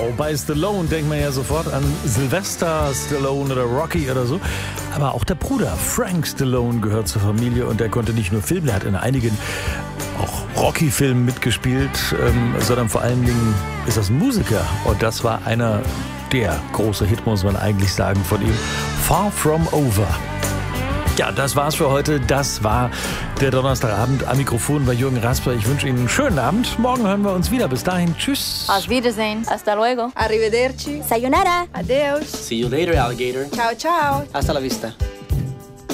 Bei Stallone denkt man ja sofort an Sylvester Stallone oder Rocky oder so. Aber auch der Bruder Frank Stallone gehört zur Familie und der konnte nicht nur filmen, er hat in einigen auch Rocky-Filmen mitgespielt, sondern vor allen Dingen ist das ein Musiker. Und das war einer der große Hit, muss man eigentlich sagen, von ihm. Far From Over. Ja, das war's für heute. Das war der Donnerstagabend. Am Mikrofon war Jürgen Rasper. Ich wünsche Ihnen einen schönen Abend. Morgen hören wir uns wieder. Bis dahin. Tschüss. Auf Wiedersehen. Hasta luego. Arrivederci. Sayonara. Adeus. See you later, alligator. Ciao, ciao. Hasta la vista.